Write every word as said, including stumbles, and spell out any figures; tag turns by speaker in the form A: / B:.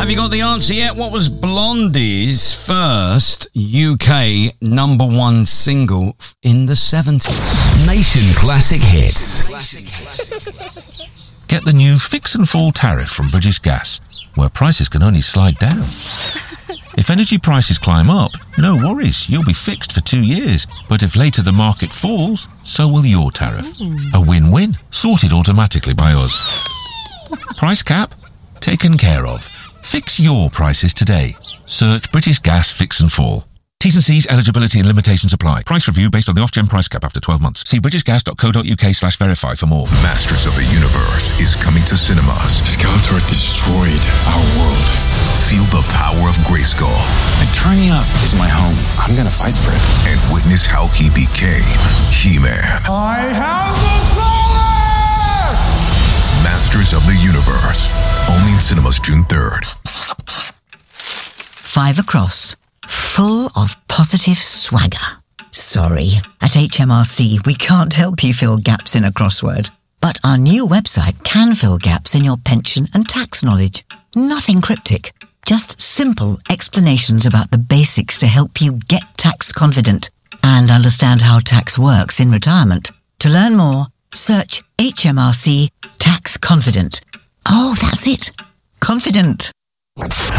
A: Have you got the answer yet? What was Blondie's first U K number one single in the seventies?
B: Nation Classic Hits.
C: Get the new Fix and Fall tariff from British Gas, where prices can only slide down. If energy prices climb up, no worries, you'll be fixed for two years. But if later the market falls, so will your tariff. A win-win, sorted automatically by us. Price cap? Taken care of. Fix your prices today. Search British Gas Fix and Fall. T's and C's, eligibility and limitations apply. Price review based on the Ofgem price cap after twelve months. See britishgas.co.uk slash verify for more.
D: Masters of the Universe is coming to cinemas.
E: Skeletor destroyed our world.
D: Feel the power of Grayskull.
E: Eternia is my home. I'm gonna fight for it.
D: And witness how he became He-Man.
F: I have the power!
D: Masters of the Universe. Only in cinemas June third.
G: Five across. Full of positive swagger. Sorry, at H M R C we can't help you fill gaps in a crossword. But our new website can fill gaps in your pension and tax knowledge. Nothing cryptic. Just simple explanations about the basics to help you get tax confident and understand how tax works in retirement. To learn more, search H M R C Tax Confident. Oh, that's it. Confident.